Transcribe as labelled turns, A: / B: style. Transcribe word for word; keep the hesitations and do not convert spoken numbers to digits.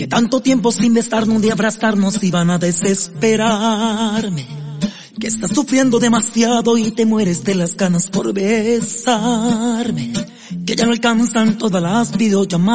A: Que tanto tiempo sin besarnos, un día abrazarnos iban a desesperarme. Que estás sufriendo demasiado y te mueres de las ganas por besarme. Que ya no alcanzan todas las videollamadas.